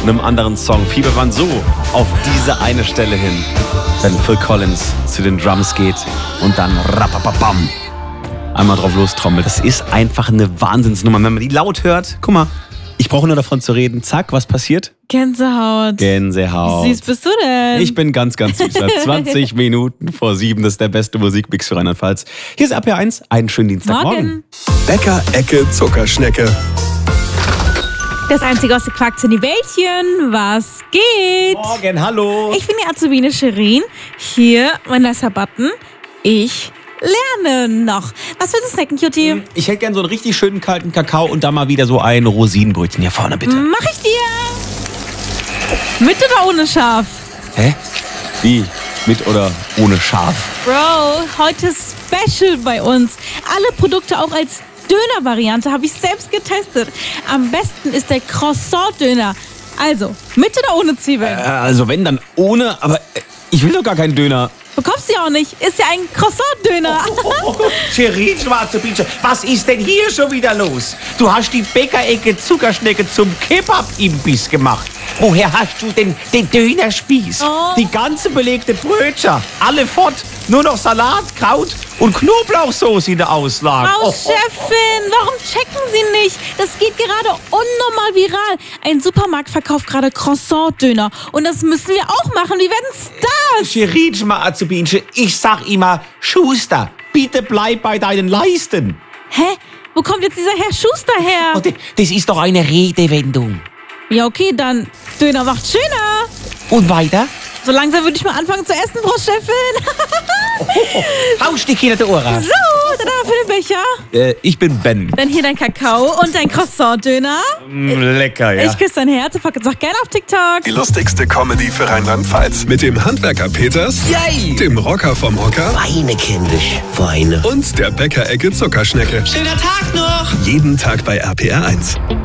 einem anderen Song. Viele waren so auf diese eine Stelle hin, wenn Phil Collins zu den Drums geht und dann rapapapam einmal drauf lostrommelt. Das ist einfach eine Wahnsinnsnummer. Wenn man die laut hört, guck mal, ich brauche nur davon zu reden. Zack, was passiert? Gänsehaut. Gänsehaut. Wie süß bist du denn? Ich bin ganz, ganz süß. 20 Minuten vor 7, das ist der beste Musikmix für Rheinland-Pfalz. Hier ist RPR1, einen schönen Dienstagmorgen. Bäcker-Ecke Zuckerschnecke. Das einzige aus der Quark-Zinni-Wäldchen. Was geht? Morgen, hallo. Ich bin die Azubine Shirin. Hier mein nicer Button. Ich lerne noch. Was willst du snacken, Cutie? Ich hätte gern so einen richtig schönen kalten Kakao und da mal wieder so ein Rosinenbrötchen. Hier vorne, bitte. Mach ich dir. Mit oder ohne Schaf? Hä? Wie? Mit oder ohne Schaf? Bro, heute Special bei uns. Alle Produkte auch als Döner-Variante habe ich selbst getestet. Am besten ist der Croissant-Döner. Also, mit oder ohne Zwiebeln? Also wenn, dann ohne, aber ich will doch gar keinen Döner. Bekommst du ja auch nicht. Ist ja ein Croissant-Döner. Shirin, schwarze Bietsche, was ist denn hier schon wieder los? Du hast die Bäckerecke Zuckerschnecke zum Kebab-Imbiss gemacht. Woher hast du denn den Dönerspieß? Oh. Die ganze belegte Brötchen, alle fort. Nur noch Salat, Kraut und Knoblauchsoße in der Auslage. Frau Chefin, warum checken Sie nicht? Das geht gerade unnormal viral. Ein Supermarkt verkauft gerade Croissant-Döner. Und das müssen wir auch machen. Wir werden Stars. Shirin, schwarze Bietsche, ich sag immer, Schuster, bitte bleib bei deinen Leisten. Hä? Wo kommt jetzt dieser Herr Schuster her? Oh, das ist doch eine Redewendung. Ja, okay, dann Döner macht schöner. Und weiter? So langsam würde ich mal anfangen zu essen, Frau Chefin. Hausch die Kinder der Ohren. So, dann für den Becher. Ich bin Ben. Dann hier dein Kakao und dein Croissant-Döner. Lecker, ja. Ich küsse dein Herz und folgt uns auch gerne auf TikTok. Die lustigste Comedy für Rheinland-Pfalz. Mit dem Handwerker Peters, Yay! dem Rocker vom Hocker Weine, kindisch, Weine. und der Bäckerecke Zuckerschnecke. Schöner Tag noch! Jeden Tag bei RPR1.